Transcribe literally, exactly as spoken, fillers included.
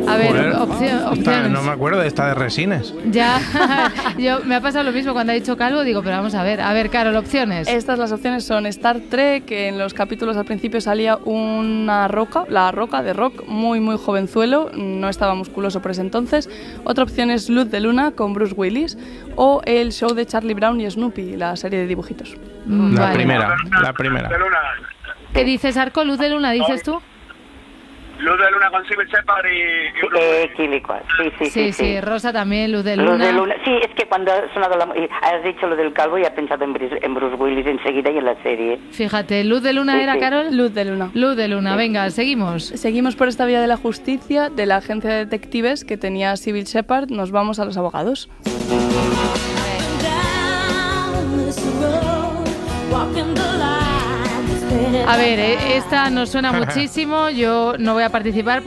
A ver, Joder, opción, esta- opciones. no me acuerdo de esta de Resines. Ya, yo me ha pasado lo mismo cuando ha dicho Calvo, digo, pero vamos a ver, a ver, Carol, opciones. Estas las opciones son Star Trek, que en los capítulos al principio salía una roca, la roca de Rock, muy muy jovenzuelo, no estaba musculoso por ese entonces. Otra opción es Luz de Luna con Bruce Willis o el show de Charlie Brown y Snoopy, la serie de dibujitos. Mm, La vale. primera, la primera. De Luna. ¿Qué dices, Arco? Luz de Luna, dices tú. Luz de Luna con Civil Shepard y... y Bruce Eh, Willis. químico, sí, sí, Sí, sí. sí, Rosa también, Luz de Luna. Luz de Luna. Sí, es que cuando ha sonado la... y has dicho lo del calvo y he pensado en Bruce, en Bruce Willis enseguida y en la serie. Fíjate, Luz de Luna Sí, era, sí. Carol. Luz de Luna. Luz de Luna, venga, seguimos. Seguimos por esta vía de la justicia, de la agencia de detectives que tenía Civil Shepard, nos vamos a los abogados. A ver, eh, esta nos suena muchísimo, yo no voy a participar